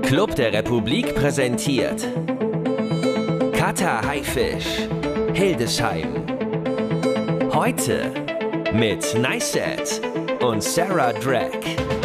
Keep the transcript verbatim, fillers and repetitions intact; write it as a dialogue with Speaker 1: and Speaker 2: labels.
Speaker 1: Club der Republik präsentiert Kata Haifisch, Hildesheim. Heute mit Niceset und Sarah Drag.